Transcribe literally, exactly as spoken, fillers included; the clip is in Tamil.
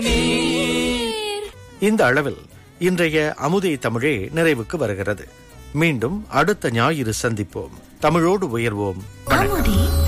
இந்த அளவில் இன்றைய அமுதே தமிழே நிறைவுக்கு வருகிறது. மீண்டும் அடுத்த ஞாயிறு சந்திப்போம். தமிழோடு உயர்வோம். வணக்கம். அமுதே